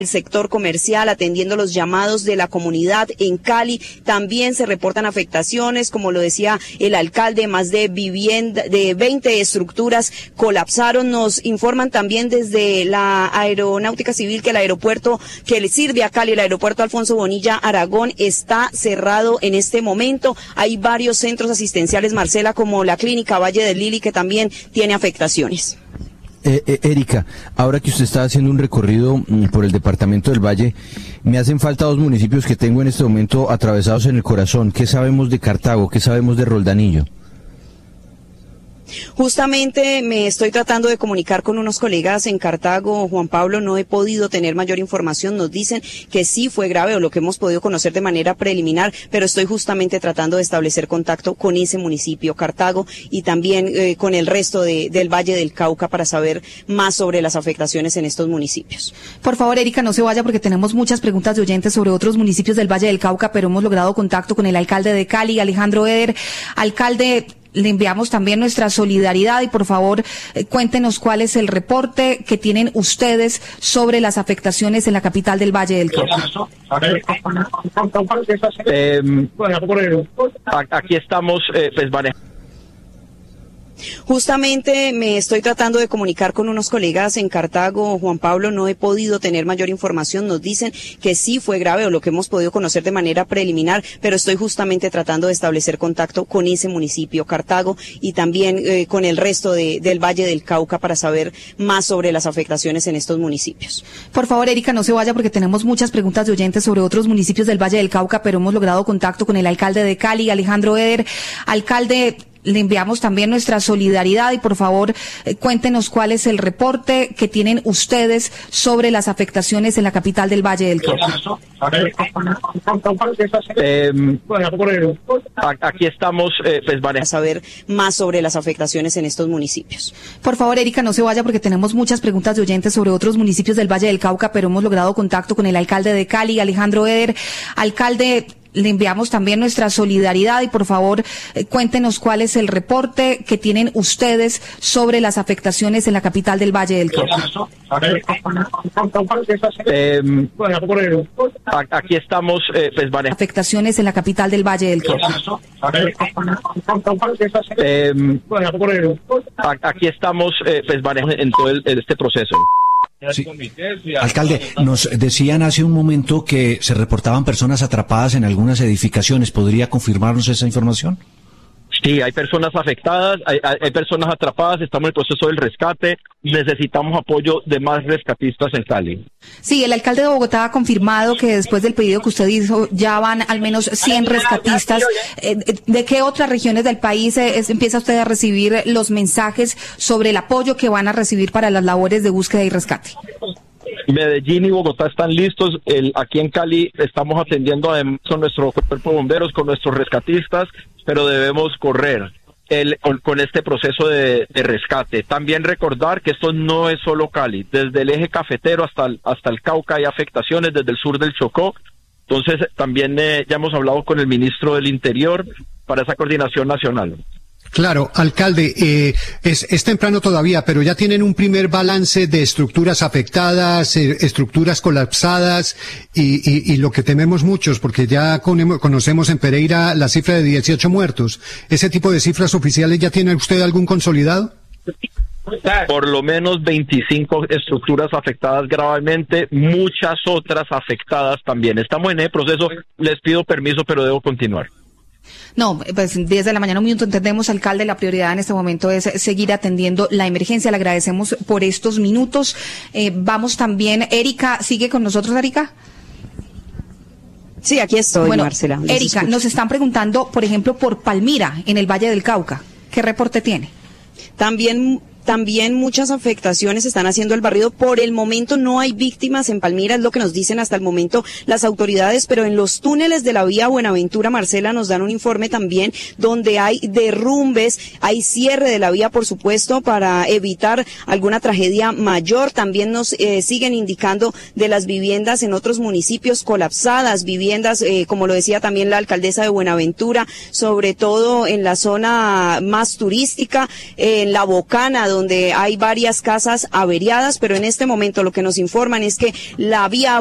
el sector comercial, atendiendo los llamados de la comunidad en Cali. También se reportan afectaciones, como lo decía el alcalde, más de 20 estructuras colapsaron. Nos informan también desde la Aeronáutica Civil que el aeropuerto que le sirve a Cali, el aeropuerto Alfonso Bonilla Aragón, está cerrado en este momento. Hay varios centros asistenciales, Marcela, como la Clínica Valle del Lili, que también tiene afectaciones. Erika, ahora que usted está haciendo un recorrido por el departamento del Valle, me hacen falta dos municipios que tengo en este momento atravesados en el corazón. ¿Qué sabemos de Cartago? ¿Qué sabemos de Roldanillo? Justamente me estoy tratando de comunicar con unos colegas en Cartago, Juan Pablo, no he podido tener mayor información. Nos dicen que sí fue grave, o lo que hemos podido conocer de manera preliminar, pero estoy justamente tratando de establecer contacto con ese municipio, Cartago, y también con el resto del Valle del Cauca para saber más sobre las afectaciones en estos municipios. Por favor, Erika, no se vaya porque tenemos muchas preguntas de oyentes sobre otros municipios del Valle del Cauca, pero hemos logrado contacto con el alcalde de Cali, Alejandro Eder. Alcalde, le enviamos también nuestra solidaridad y por favor cuéntenos cuál es el reporte que tienen ustedes sobre las afectaciones en la capital del Valle del Cauca. Aquí estamos, Justamente me estoy tratando de comunicar con unos colegas en Cartago, Juan Pablo, no he podido tener mayor información. Nos dicen que sí fue grave, o lo que hemos podido conocer de manera preliminar, pero estoy justamente tratando de establecer contacto con ese municipio, Cartago, y también con el resto del Valle del Cauca para saber más sobre las afectaciones en estos municipios. Por favor, Erika, no se vaya porque tenemos muchas preguntas de oyentes sobre otros municipios del Valle del Cauca, pero hemos logrado contacto con el alcalde de Cali, Alejandro Eder. Alcalde, le enviamos también nuestra solidaridad y por favor cuéntenos cuál es el reporte que tienen ustedes sobre las afectaciones en la capital del Valle del Cauca. Aquí estamos, Para saber más sobre las afectaciones en estos municipios. Por favor, Erika, no se vaya porque tenemos muchas preguntas de oyentes sobre otros municipios del Valle del Cauca, pero hemos logrado contacto con el alcalde de Cali, Alejandro Eder. Alcalde, le enviamos también nuestra solidaridad y por favor cuéntenos cuál es el reporte que tienen ustedes sobre las afectaciones en la capital del Valle del Cauca. Aquí estamos, Afectaciones en la capital del Valle del Cauca. Aquí estamos, en todo este proceso. Sí. Alcalde, nos decían hace un momento que se reportaban personas atrapadas en algunas edificaciones. ¿Podría confirmarnos esa información? Sí, hay personas afectadas, hay personas atrapadas, estamos en el proceso del rescate, necesitamos apoyo de más rescatistas en Cali. Sí, el alcalde de Bogotá ha confirmado que después del pedido que usted hizo ya van al menos 100 rescatistas. ¿De qué otras regiones del país empieza usted a recibir los mensajes sobre el apoyo que van a recibir para las labores de búsqueda y rescate? Medellín y Bogotá están listos. Aquí en Cali estamos atendiendo además con nuestro cuerpo de bomberos, con nuestros rescatistas, pero debemos correr con este proceso de rescate. También recordar que esto no es solo Cali. Desde el eje cafetero hasta el Cauca hay afectaciones, desde el sur del Chocó. Entonces también ya hemos hablado con el ministro del Interior para esa coordinación nacional. Claro, alcalde, es temprano todavía, pero ya tienen un primer balance de estructuras afectadas, estructuras colapsadas y lo que tememos muchos, porque ya conocemos en Pereira la cifra de 18 muertos. ¿Ese tipo de cifras oficiales ya tiene usted algún consolidado? Por lo menos 25 estructuras afectadas gravemente, muchas otras afectadas también. Estamos en el proceso, les pido permiso, pero debo continuar. No, pues 10 de la mañana, un minuto, entendemos, alcalde, la prioridad en este momento es seguir atendiendo la emergencia. Le agradecemos por estos minutos. Vamos también, Erika, ¿sigue con nosotros, Erika? Sí, aquí estoy, bueno, Marcela. Erika, nos están preguntando, por ejemplo, por Palmira, en el Valle del Cauca. ¿Qué reporte tiene? También muchas afectaciones están haciendo el barrido. Por el momento no hay víctimas en Palmira, es lo que nos dicen hasta el momento las autoridades, pero en los túneles de la vía Buenaventura, Marcela, nos dan un informe también donde hay derrumbes, hay cierre de la vía, por supuesto, para evitar alguna tragedia mayor. También nos siguen indicando de las viviendas en otros municipios colapsadas, viviendas, como lo decía también la alcaldesa de Buenaventura, sobre todo en la zona más turística, en La Bocana, donde hay varias casas averiadas, pero en este momento lo que nos informan es que la vía